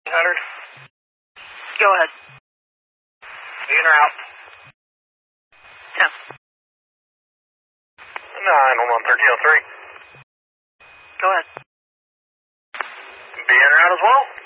100. Go ahead. In or out? 10. 911 1303. Go ahead. Be in or out as well?